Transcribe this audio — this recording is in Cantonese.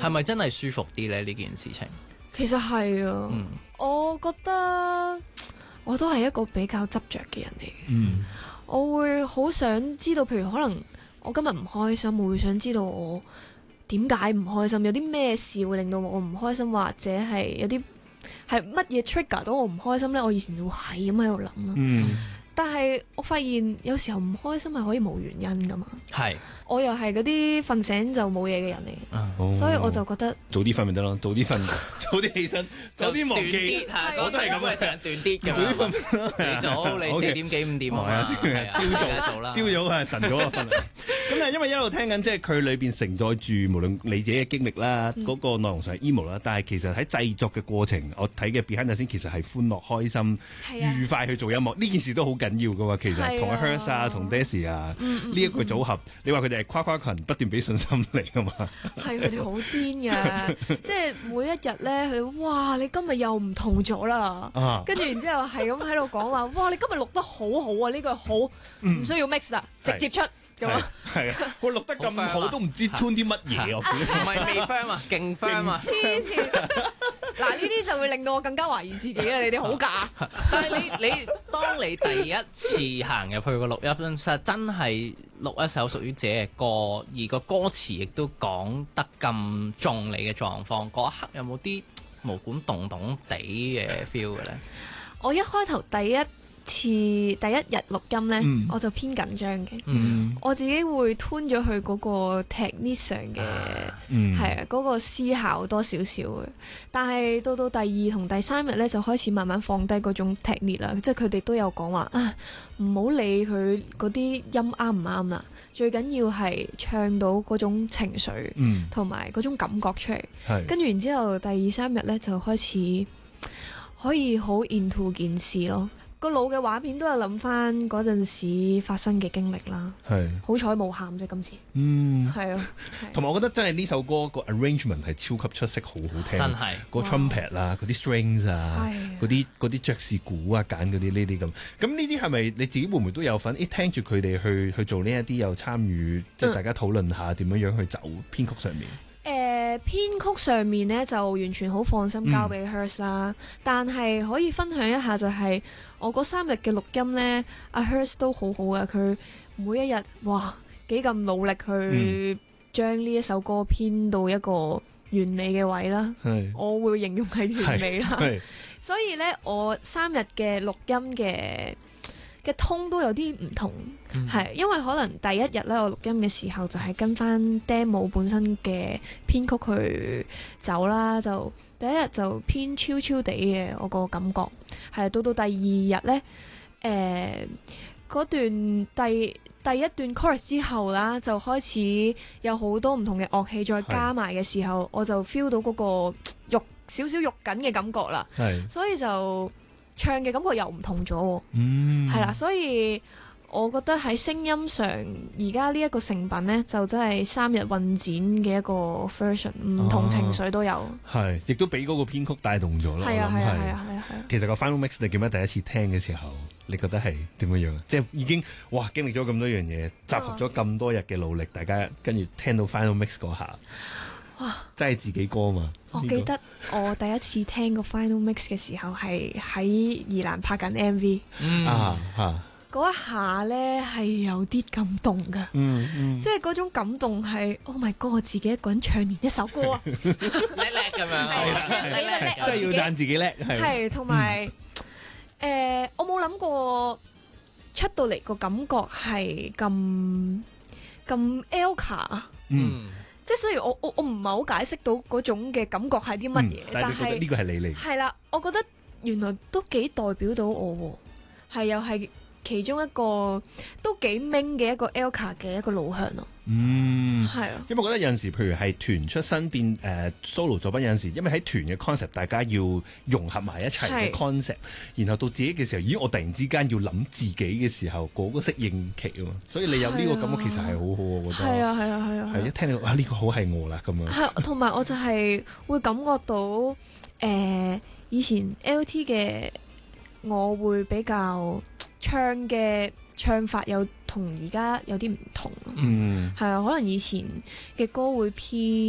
係咪真係舒服啲咧？呢件事情其實係啊，我覺得我都係一個比較執着嘅人嚟嘅。我會好想知道，譬如可能我今日唔開心，我會想知道我點解唔開心，有啲咩事會令到我唔開心，或者係有啲係乜嘢 trigger 到我唔開心呢？我以前就會係咁喺度諗啦。但係我發現有時候唔開心係可以冇原因噶嘛。係，我又係嗰啲瞓醒就冇嘢嘅人嚟，所以我就覺得早啲瞓咪得咯，早啲瞓，早啲起身，早啲忘記。 我都係咁嘅，成日斷啲咁樣。你早，你4點幾5點啊？ 朝早係晨早啊瞓。咁啊，因為一路聽緊即係佢裏邊承載住無論你自己嘅經歷啦，嗰個內容上係 emo 啦，但係其實喺製作嘅過程，我睇嘅 behind the scene其實係歡樂、開心、愉快去做音樂，呢件事都好緊要噶喎。其實同阿 Hers 啊、同 Daisy 啊呢一個組合，你話佢哋係誇誇群，不斷俾信心嚟噶嘛？ 係佢哋好癲噶，即係每一日咧，佢哇你今日又唔同咗啦，跟住然之後係咁喺度講話，哇你今日錄得好好啊，呢個好唔需要 mix 啦，直接出。係啊，我錄得咁好都唔知 tune 啲乜嘢， 唔係未 firm 啊，勁 firm 啊， 黐線！嗱呢啲就會令到我更加懷疑自己啊！你哋好假。 但係你當你第一次行入去個錄音室，真係錄一首屬於自己嘅歌，而個歌詞亦都講得咁中你嘅狀況，嗰一刻有冇啲毛管動動地嘅 feel 嘅咧？ 我一開頭第一日錄音呢，我就偏緊張嘅。我自己會吞咗去嗰個 technique 上嘅，係啊，嗰個思考多少少嘅。但係到第2同第3日呢，就開始慢慢放低嗰種 technique 啦。即係佢哋都有講話啊，唔好理佢嗰啲音啱唔啱啦，最緊要係唱到嗰種情緒，同埋嗰種感覺出嚟。跟住然之後第2、3日呢，就開始可以好 into 件事咯。個腦嘅畫面都有諗翻嗰陣時發生嘅經歷啦，好彩冇喊啫今次，係啊， 同埋我覺得真係呢首歌個 arrangement 係超級出色，好好聽，真係個 trumpet 啦，嗰啲 strings 啊，嗰啲爵士鼓啊，揀嗰啲呢啲咁呢啲係咪你自己會唔會都有份？聽住佢哋去做呢一啲有參與，即係大家討論下點樣去走編曲上面。 編曲上面呢，就完全好放心交俾 Hers 啦，但係可以分享一下就係我嗰3日嘅錄音呢，阿 Hers 都好好啊，佢每一日哇幾咁努力去將呢一首歌編到一個完美嘅位啦，我會形容係完美啦，所以呢，我3日嘅錄音嘅通都有啲唔同，係因為可能第一日咧，我錄音嘅時候就係跟翻 demo 本身嘅編曲去走啦，就第一日就偏超超地嘅我個感覺，係到第2日咧，嗰段第一段 chorus 之後啦，就開始有好多唔同嘅樂器再加埋嘅時候，我就 feel 到嗰個少少肉緊嘅感覺啦，所以就唱嘅感覺又唔同咗，係啦，所以我覺得喺聲音上而家呢一個成品呢，就真係3日混剪嘅一個 version， 唔同情緒都有， 係，亦都俾嗰個編曲帶動咗啦。係啊。其實個 final mix 你記唔記得第一次聽嘅時候，你覺得係點樣啊？即係已經哇經歷咗咁多樣嘢，集合咗咁多日嘅努力，大家跟住聽到 final mix 嗰下。哇！真係自己歌嘛？ 我記得我第一次聽個 final mix 嘅時候係喺宜蘭拍緊 MV，嗰一下呢係有啲感動噶，即係嗰種感動係 Oh my God！ 我自己一個人唱完一首歌啊， 叻咁樣， 真係要讚自己叻， 係同埋我冇諗過出到嚟個感覺係咁 Elka，即係雖然我唔係好解釋到嗰種嘅感覺係啲乜嘢，但係呢個係你嚟， 係啦，我覺得原來都幾代表到我，係又係其中一個都幾明嘅一個 Elka 嘅一個路向咯。係啊， 因為我覺得有陣時，譬如係團出身變solo 作品，有陣時因為喺團嘅 concept， 大家要融合埋一齊嘅 concept， 然後到自己嘅時候，咦，我突然之間要諗自己嘅時候，嗰個適應期啊嘛，所以你有呢個感覺其實係好好，我覺得。係啊，係一聽到呢個好係我啦咁樣。 係，同埋我就係會感覺到以前 LT 嘅我會比較唱法有同而家有啲唔同，係啊，可能以前嘅歌會偏